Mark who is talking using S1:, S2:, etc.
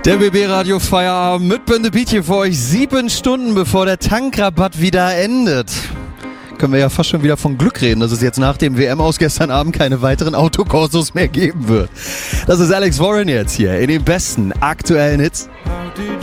S1: Der BB Radio Feierabend mit Ben the Beat hier für euch. 7 Stunden bevor der Tankrabatt wieder endet. Können wir ja fast schon wieder von Glück reden, dass es jetzt nach dem WM-Aus gestern Abend keine weiteren Autokorsos mehr geben wird. Das ist Alex Warren jetzt hier in den besten aktuellen Hits.